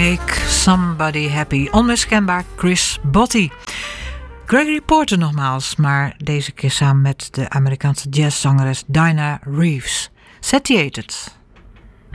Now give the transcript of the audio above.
Make Somebody Happy. Onmiskenbaar Chris Botti. Gregory Porter nogmaals, maar deze keer samen met de Amerikaanse jazzzangeres Dinah Reeves. Satiated.